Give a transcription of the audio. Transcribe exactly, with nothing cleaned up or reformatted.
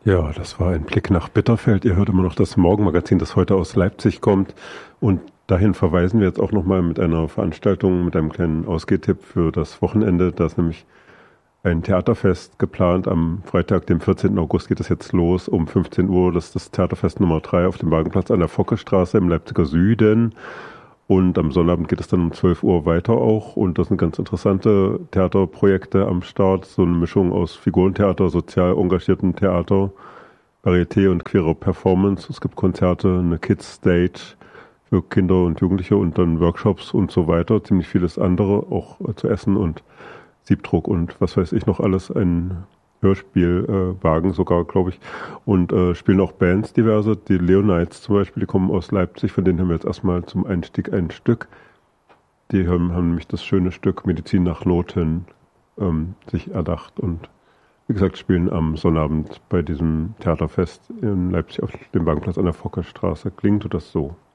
Ja, das war ein Blick nach Bitterfeld. Ihr hört immer noch das Morgenmagazin, das heute aus Leipzig kommt. Und dahin verweisen wir jetzt auch nochmal mit einer Veranstaltung, mit einem kleinen Ausgehtipp für das Wochenende. Da ist nämlich ein Theaterfest geplant. Am Freitag, dem vierzehnten August, geht es jetzt los um fünfzehn Uhr. Das ist das Theaterfest Nummer drei auf dem Wagenplatz an der Fockestraße im Leipziger Süden. Und am Sonnabend geht es dann um zwölf Uhr weiter auch. Und das sind ganz interessante Theaterprojekte am Start. So eine Mischung aus Figurentheater, sozial engagiertem Theater, Varieté und queerer Performance. Es gibt Konzerte, eine Kids Stage für Kinder und Jugendliche und dann Workshops und so weiter. Ziemlich vieles andere, auch äh, zu essen und Siebdruck und was weiß ich noch alles. Ein Hörspielwagen äh, sogar, glaube ich. Und äh, spielen auch Bands diverse. Die Leonites zum Beispiel, die kommen aus Leipzig. Von denen haben wir jetzt erstmal zum Einstieg ein Stück. Die haben, haben nämlich das schöne Stück Medizin nach Noten ähm, sich erdacht. Und wie gesagt, spielen am Sonnabend bei diesem Theaterfest in Leipzig auf dem Wagenplatz an der Fockerstraße. Klingt das so?